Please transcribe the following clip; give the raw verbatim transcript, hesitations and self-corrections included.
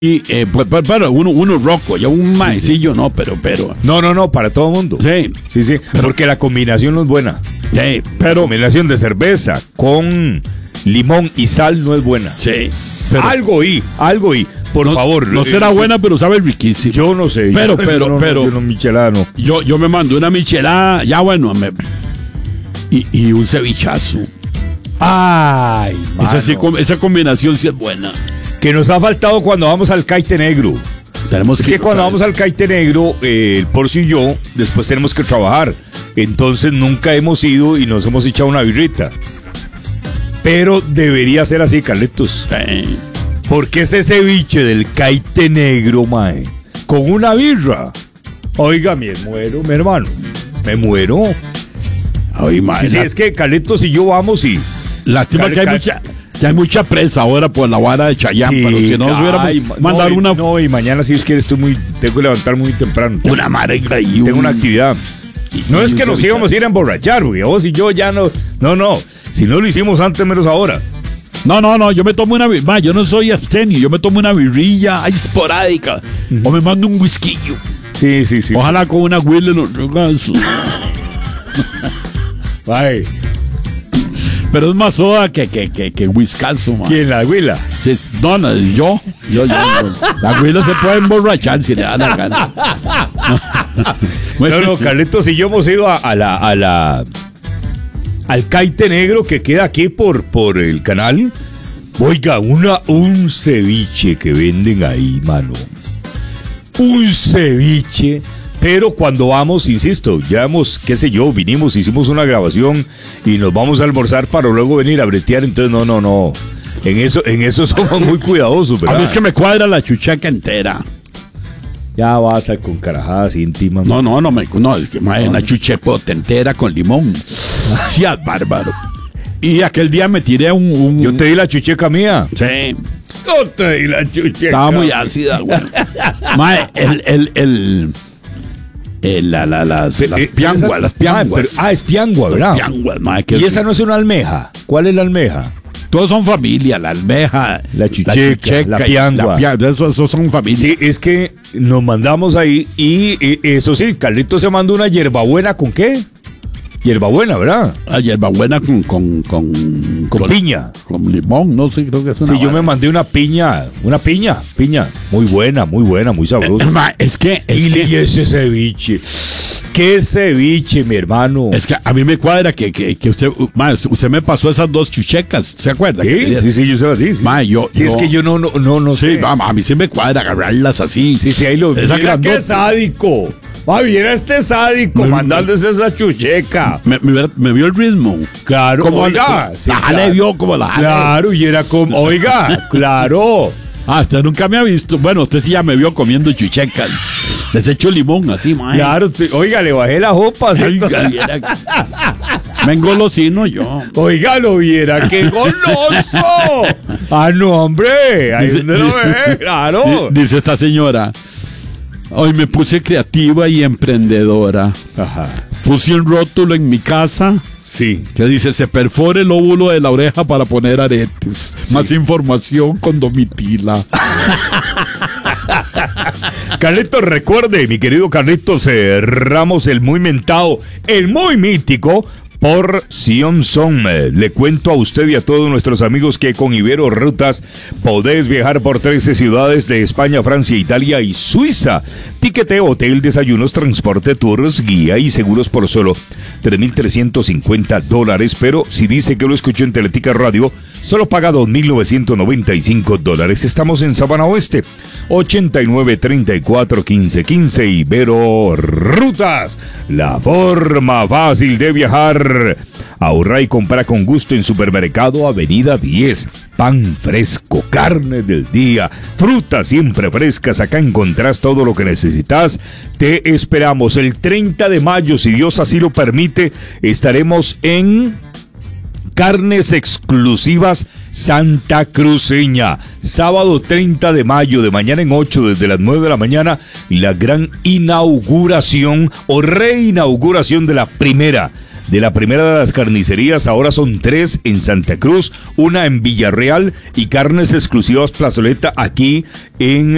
Y, eh, pues, pues, pero uno, uno roco, ya un sí, maecillo, sí. no, pero, pero. No, no, no, para todo el mundo. Sí. Sí, sí, pero, porque la combinación no es buena. Sí, pero. La combinación de cerveza con limón y sal no es buena. Sí. Pero, algo y, algo y, por no, favor. No será eh, buena, pero sabe riquísimo. Yo no sé. Pero, yo, pero, no, pero. Yo no, michelada no. Yo, yo me mando una michelada, ya bueno, me, y, y un cevichazo. Ay, esa, sí, esa combinación sí es buena. Que nos ha faltado cuando vamos al Caite Negro. Tenemos es que, que cuando vamos al Caite Negro, eh, el Porcio y yo, después tenemos que trabajar. Entonces nunca hemos ido y nos hemos echado una birrita. Pero debería ser así, Carlitos. Sí. Porque ese ceviche del Caite Negro, mae, con una birra. Oiga, me muero, mi hermano. Me muero. Ay, mae. Sí, sí, es que Carlitos y yo vamos y... Lástima Cal- que hay Cal- mucha... Ya hay mucha presa ahora por la vara de Chayán, sí, pero si no nos hubiéramos mandado no, una... No, y mañana si Dios quiere estoy muy... Tengo que levantar muy temprano. Una madre y un... Tengo una actividad. Y, no y es que nos íbamos a ir a emborrachar, güey. Vos y yo ya no... No, no. Si no lo hicimos antes, menos ahora. No, no, no. Yo me tomo una... Ma, yo no soy abstemio. Yo me tomo una birrilla esporádica. Uh-huh. O me mando un whisquillo. Sí, sí, sí. Ojalá con una huila en los regazos. Ay... Pero es más soda que, que, que, que whiskazo, man. ¿Quién, la huila? Sí, no, no, yo. yo, yo, yo. La huila se puede emborrachar si le da la gana. No, no, Carlitos y yo hemos ido a, a la... A la al Caite Negro que queda aquí por, por el canal. Oiga, una, un ceviche que venden ahí, mano. Un ceviche... Pero cuando vamos, insisto, ya hemos, qué sé yo, vinimos, hicimos una grabación y nos vamos a almorzar para luego venir a bretear, entonces no, no, no. En eso, en eso somos muy cuidadosos, ¿verdad? A mí es que me cuadra la chuchaca entera. Ya vas a con carajadas íntimas. No, no, no, me, no, es que mae, una chuchepote entera con limón. Sí, es bárbaro. Y aquel día me tiré un, un... Yo te di la chucheca mía. Sí. Yo te di la chucheca. Estaba muy ácida, güey. Mae, el, el, el... Eh, la, la, las, las eh, pianguas, las pianguas. Ah, pero, ah, es piangua, ¿verdad? Las pianguas, mae, y esa no es una almeja. ¿Cuál es la almeja? Todos son familia, la almeja, la chucheca, la, chucheca, la piangua. La pia- esos, esos son familia. Sí, es que nos mandamos ahí y, y eso sí, Carlitos se mandó una hierbabuena ¿con qué? Hierbabuena, ¿verdad? Ah, hierbabuena con con, con, con, con piña. Con limón, no sé, creo que es una Sí, yo vara. me mandé una piña, una piña, piña. Muy buena, muy buena, muy sabrosa. Eh, ma, es que... Es y, que y ese ceviche. ¿Qué ceviche, mi hermano? Es que a mí me cuadra que, que, que usted... Ma, usted me pasó esas dos chuchecas, ¿se acuerda? Sí, que, sí, sí, yo sé así. Sí. Ma, yo... Sí, yo, es que yo no, no, no, no sí, sé. Ma, a mí sí me cuadra agarrarlas así. Sí, sí, ahí lo... Esa mira qué sádico. Va, viera este sádico me, mandándose esa chucheca. Me, me, me vio el ritmo. Claro, como oiga. La, Sí, la claro. le vio como la jale. Claro, y era como... Oiga, claro. Ah, usted nunca me ha visto. Bueno, usted sí ya me vio comiendo chuchecas. Les echo limón así, mae. Claro, usted, oiga, le bajé la jopa. Oiga, viera, me engolosino yo. Oiga, lo viera, qué goloso. Ah, no, hombre. Ahí Dice, donde lo ve, claro. Dice esta señora. Hoy me puse creativa y emprendedora. Ajá. Puse un rótulo en mi casa. Sí. Que dice, se perfora el óvulo de la oreja para poner aretes. Sí. Más información con Domitila. Carlitos, recuerde, mi querido Carlitos eh, Ramos, el muy mentado, el muy mítico Porción Son. Le cuento a usted y a todos nuestros amigos que con Ibero Rutas podés viajar por trece ciudades de España, Francia, Italia y Suiza. Tiquete, hotel, desayunos, transporte, tours, guía y seguros por solo tres mil trescientos cincuenta dólares. Pero si dice que lo escuchó en Teletica Radio, solo paga dos mil novecientos noventa y cinco dólares. Estamos en Sabana Oeste, ochenta y nueve, treinta y cuatro, quince, quince. Ibero Rutas, la forma fácil de viajar. Ahorra y compra con gusto en Supermercado Avenida diez. Pan fresco, carne del día, frutas siempre frescas. Acá encontrás todo lo que necesitas. Te esperamos el treinta de mayo, si Dios así lo permite. Estaremos en Carnes Exclusivas Santa Cruceña. Sábado treinta de mayo, de mañana en ocho, desde las nueve de la mañana, la gran inauguración o reinauguración de la primera. De la primera de las carnicerías, ahora son tres en Santa Cruz, una en Villarreal y Carnes Exclusivas Plazoleta aquí en